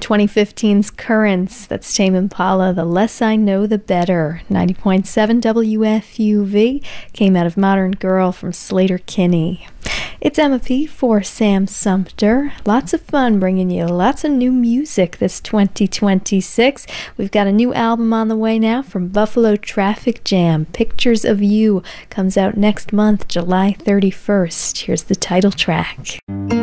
2015's Currents, that's Tame Impala, The Less I Know The Better. 90.7 WFUV came out of Modern Girl from Sleater-Kinney. It's Emma P. for Sam Sumter. Lots of fun bringing you lots of new music this 2026. We've got a new album on the way now from Buffalo Traffic Jam. Pictures of You comes out next month, July 31st. Here's the title track.